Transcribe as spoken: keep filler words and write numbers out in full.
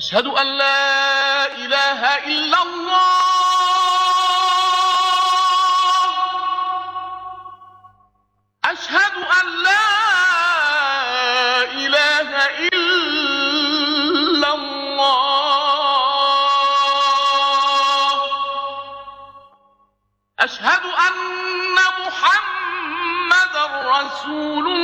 أشهد أن لا إله إلا الله. أشهد أن لا إله إلا الله. أشهد أن محمدًا رسول الله.